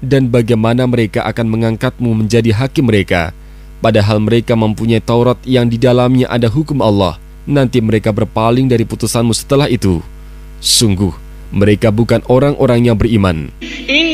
dan bagaimana mereka akan mengangkatmu menjadi hakim mereka, padahal mereka mempunyai Taurat yang di dalamnya ada hukum Allah. Nanti mereka berpaling dari putusanmu setelah itu. Sungguh, mereka bukan orang-orang yang beriman.